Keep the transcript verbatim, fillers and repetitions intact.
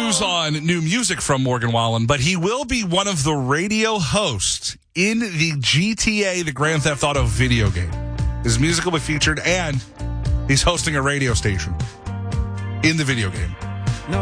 news on new music from Morgan Wallen, but he will be one of the radio hosts in the G T A, the Grand Theft Auto video game. His music will be featured, and he's hosting a radio station in the video game.